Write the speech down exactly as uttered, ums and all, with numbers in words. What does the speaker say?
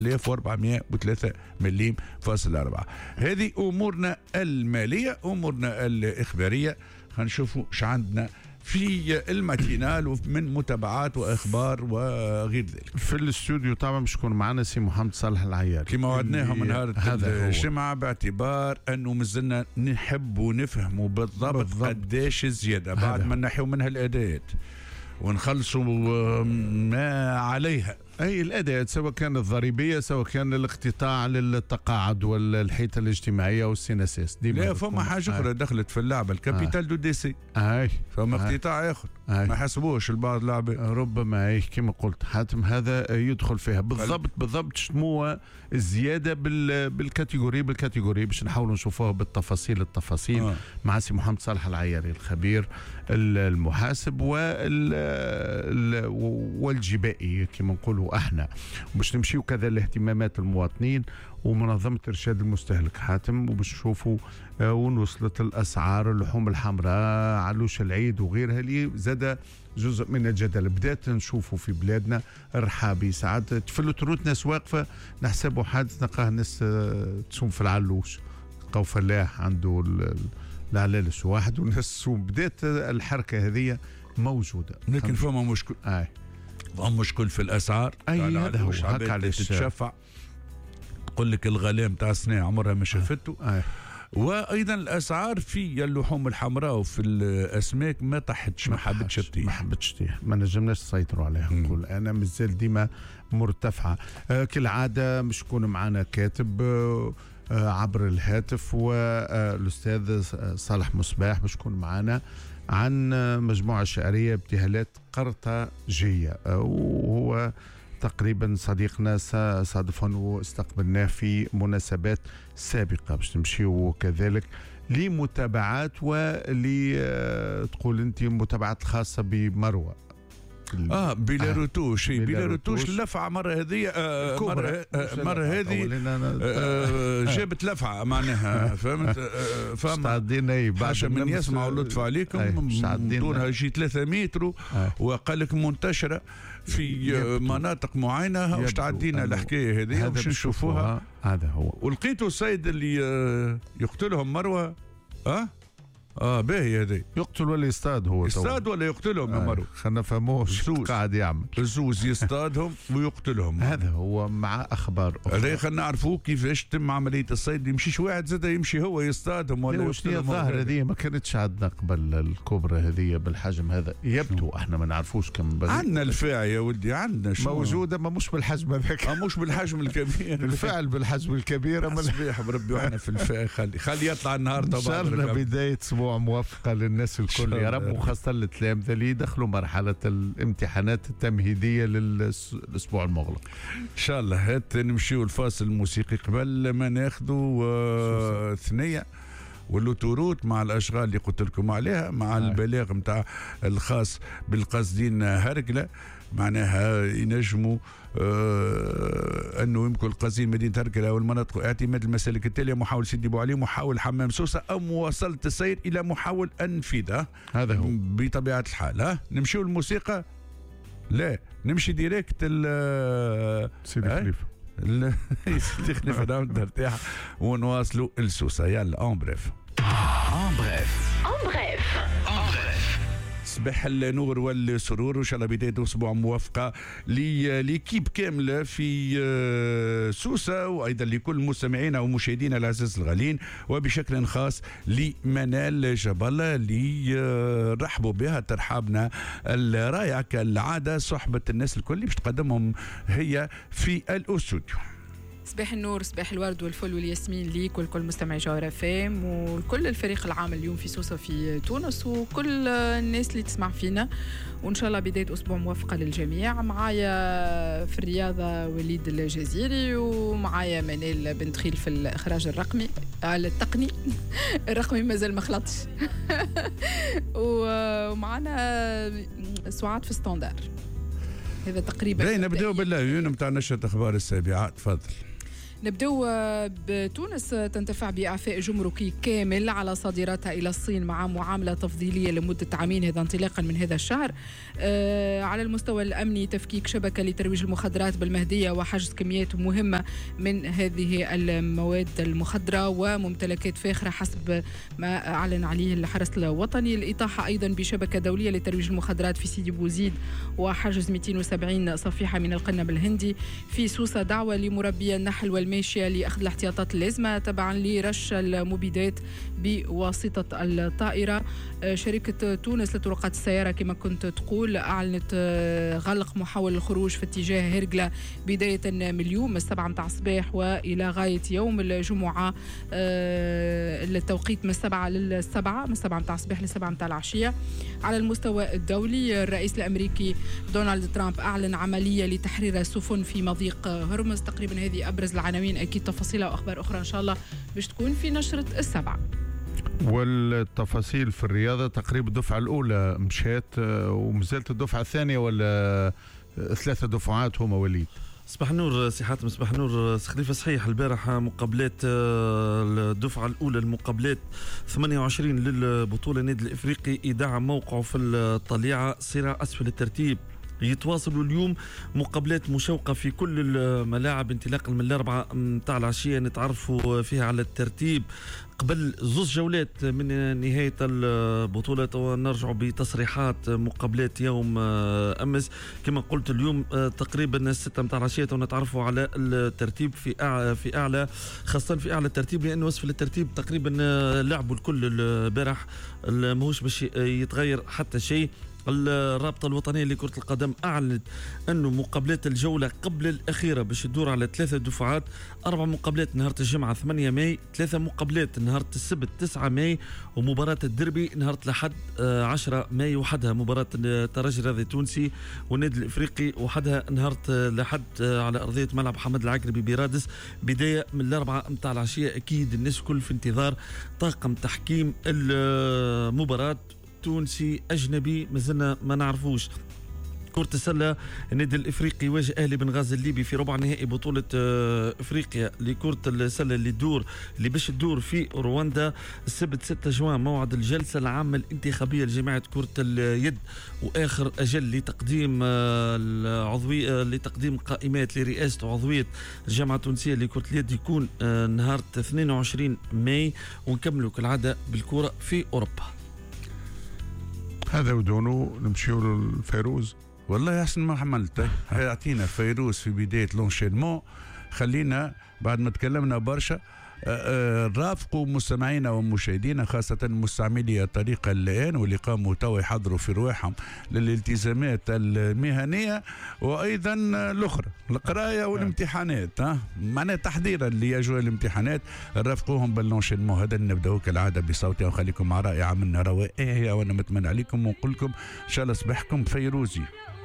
ألف وأربعمائة وثلاثة مليم فاصل أربعة. هذه أمورنا المالية. أمورنا الإخبارية خلينا نشوفوا ايش عندنا في الماتينال من متابعات واخبار وغير ذلك. في الاستوديو طبعا مش يكون معنا سي محمد صالح العياري كما وعدناهم نهار الجمعه، باعتبار انه مازلنا نحب ونفهموا بالضبط, بالضبط. قداش الزياده بعد ما نحيوا منها الاداءات ونخلصوا ما عليها. أي الأداءات سواء كانت ضريبية سواء كان الاقتطاع للتقاعد والحيطة الاجتماعية والسيناسيس. لا فما حاجة أخرى دخلت في اللعبة، الكابيتال دو دي سي. أي فما اقتطاع آخر ما حسبوش البعض اللاعبين. ربما أي كما قلت حاتم هذا يدخل فيها بالضبط بالضبط. شنو الزيادة بالكاتيجوري بالكاتيجوري باش نحاولوا نشوفوها بالتفاصيل التفاصيل آه. مع سي محمد صالح العياري الخبير المحاسب والجبائي كما نقولوا احنا، باش نمشيو كذا لاهتمامات المواطنين ومنظمة إرشاد المستهلك حاتم، وباش نشوفوا وين وصلت الأسعار اللحوم الحمراء علوش العيد وغيرها اللي زاد جزء من الجدل. بدات نشوفوا في بلادنا الرحابي ساعات تفلت روت ناس واقفة نحسبوا حادث نلقاه ناس تسوم في العلوش، لقاو فلاح عنده العلالش واحد وناس تسوم. بدات الحركة هذه موجودة، لكن فما مشكل آه. فما مشكل في الأسعار. أي هذا هو هكا علاش تتشفع تقول لك الغلام تاع سنة عمرها ما شافته. آه. وايضا الاسعار في اللحوم الحمراء وفي الاسماك ما طاحتش، ما حبتش تطيح ما حبتش تطيح، ما نجمناش نسيطروا عليها. نقول انا مازال ديما مرتفعه. آه كالعاده مش يكون معنا كاتب آه عبر الهاتف، والاستاذ صالح مصباح باش يكون معنا عن مجموعه شعريه ابتهالات قرطاجيه، آه وهو تقريبا صديقنا صادفا واستقبلناه في مناسبات سابقة باش نمشيو كذلك لمتابعات ولي تقول انت متابعات الخاصة بمروة. اه بلا روتوش. بلا روتوش اللفعه مره هذه آه مره آه مره هذه آه جابت لفعه معناها فهمت. آه فما حاشا من يسمعوا لطف عليكم دونها شي ثلاثة متر وقال لك منتشره في مناطق معينه. واش تعدينا الحكايه هذه باش نشوفوها. هذا هو. ولقيتوا السيد اللي يقتلهم مروه اه اه باهي هذي يقتل ولا يصطاد؟ هو يصطاد ولا يقتلهم يا آه. مرو خلنا نفهموش قاعد يعمل الزوز يصطادهم ويقتلهم. هذا هو مع اخبار اخرى خلنا نعرفوا كيفاش تم عمليه الصيد. يمشيش واحد زاد يمشي هو يصطادهم ولا يقتلهم. الظاهره هذه ما كانتش عندنا قبل الكبرى هذه بالحجم هذا يبدو. احنا ما نعرفوش كم عندنا الفاعل يا ولدي عندنا موجوده ما مش بالحجم هذاك مش بالحجم الكبير الفعل بالحجم الكبير. اما صبيح بربي واحنا في الفاعل خلي خلي يطلع النهار طبعا. بدايه موفقة للناس الكل يا رب، وخاصة التلامذة اللي يدخلوا مرحلة الامتحانات التمهيدية للأسبوع المغلق إن شاء الله. هات نمشيو الفاصل الموسيقي قبل ما ناخذوا آه ثنية واللوتوروت مع الأشغال اللي قلت لكم عليها مع آه. البلاغ متاع الخاص بالقاصدين هرقلة. معناها ينجموا آه انه يمكن القاصدين مدينه هرقلة والمناطق اعتماد المسالك التاليه: محاول سيدي بوعلي، محاول حمام سوسه، او مواصله السير الى محاول انفذه. هذا هو بطبيعه الحال. ها نمشيو الموسيقى؟ لا نمشي ديريكت ال سيدي خليفه سيدي خليفه نعم نرتاح ونواصلوا السوسه. يلا اون بريف اون بريف اون بريف اون بريف. صباح النور والسرور وان شاء الله بدايه اسبوع موفقه ليكيب كامله في سوسه، وايضا لكل مستمعينا ومشاهدينا العزاز الغالين، وبشكل خاص لمنال جبل اللي رحبوا بها ترحابنا الرائع كالعاده. صحبه الناس الكل اللي باش تقدمهم هي في الاستوديو. صباح النور، صباح الورد والفل والياسمين ليك ولكل مستمعي جوهر اف ام وكل الفريق العام اليوم في سوسة في تونس وكل الناس اللي تسمع فينا، وان شاء الله بدايه اسبوع موفقه للجميع. معايا في الرياضه وليد الجزيري، ومعايا منال بنت خيل في الاخراج الرقمي على التقني الرقمي مازال ما خلطش ومعنا سعاد في ستاندار. هذا تقريبا. نبداو بالله نتاع نشرة اخبار السابعه. تفضل. نبدأ بتونس تنتفع بإعفاء جمركي كامل على صادراتها إلى الصين مع معاملة تفضيلية لمدة عامين، هذا انطلاقا من هذا الشهر. آه على المستوى الأمني تفكيك شبكة لترويج المخدرات بالمهدية وحجز كميات مهمة من هذه المواد المخدرة وممتلكات فاخرة حسب ما أعلن عليه الحرس الوطني. الإطاحة أيضا بشبكة دولية لترويج المخدرات في سيدي بوزيد وحجز مئتين وسبعين صفيحة من القنب الهندي. في سوسة دعوة لمربي النحل والماشية لأخذ الاحتياطات اللازمة تبعا لرش المبيدات بواسطة الطائرة. شركة تونس لطرقات السيارة كما كنت تقول أعلنت غلق محاول الخروج في اتجاه هرقلة بداية من اليوم السبعة متاع الصباح وإلى غاية يوم الجمعة، التوقيت من السبعة للسبعة من السبعة متاع الصباح للسبعة متاع العشية. على المستوى الدولي الرئيس الأمريكي دونالد ترامب أعلن عملية لتحرير السفن في مضيق هرمز. تقريبا هذه أبرز العناوين، أكيد تفاصيلها وأخبار أخرى إن شاء الله باش تكون في نشرة السبعة. والتفاصيل في الرياضة تقريبا الدفعة الأولى مشات ومازالت الدفعة الثانية ولا ثلاثة دفعات هما وليد؟ صباح النور سي حاتم. صباح النور سي خليفة. صحيح البارح مقابلات الدفعة الأولى المقابلات ثمانية وعشرين للبطولة النادي الإفريقي يدعم موقعه في الطليعة صراع أسفل الترتيب. يتواصلوا اليوم مقابلات مشوقة في كل الملاعب انطلاقا من الأربعة متاع العشية نتعرفوا فيها على الترتيب قبل زوز جولات من نهاية البطولة ونرجع بتصريحات مقابلات يوم أمس. كما قلت اليوم تقريبا الستة متاع العشية ونتعرفوا على الترتيب في أعلى في أعلى خاصة في أعلى الترتيب، لأنه أسفل الترتيب تقريبا لعبوا الكل البارح ماهوش باش يتغير حتى شيء. الرابطة الوطنية لكرة القدم أعلنت أنه مقابلات الجولة قبل الأخيرة باش تدور على ثلاثة دفعات، أربع مقابلات نهار الجمعة ثمانية ماي، ثلاثة مقابلات نهار السبت تسعة ماي، ومباراة الدربي نهار الأحد عشرة ماي وحدها مباراة الترجي الرياضي التونسي والنادي الإفريقي وحدها نهار الأحد على أرضية ملعب محمد العقربي برادس بداية من الأربعة متاع العشية. أكيد الناس كل في انتظار طاقم تحكيم المباراة تونسي أجنبي مازلنا ما نعرفوش. كرة السلة النادي الإفريقي يواجه أهلي بنغازي الليبي في ربع نهائي بطولة إفريقيا لكرة السلة اللي تدور اللي باش تدور في رواندا السبت ستة جوان، موعد الجلسة العامة الانتخابية لجماعة كرة اليد وآخر أجل لتقديم العضوية لتقديم قائمات لرئاسة وعضوية الجامعة التونسية لكرة اليد يكون نهار اثنين وعشرين ماي، ونكملوا كالعادة بالكرة في أوروبا. هذا ودونو نمشيو للفيروز. والله احسن ما حملت يعطينا فيروز في بدايه لونشينمون. خلينا بعد ما تكلمنا برشا رافقوا مستمعينا ومشاهدينا خاصة مستعملي الطريق الآن واللي قاموا توا يحضروا في رواحهم للالتزامات المهنية وأيضا الأخرى القراية والامتحانات، ها معناها تحضيرا لأجواء الامتحانات. رافقوهم باللونشينمون هذا. نبدأ كالعادة بصوتي ونخليكم مع رائعة من روائعها، وأنا متمنى عليكم ونقول لكم إن شاء الله صباحكم فيروزي.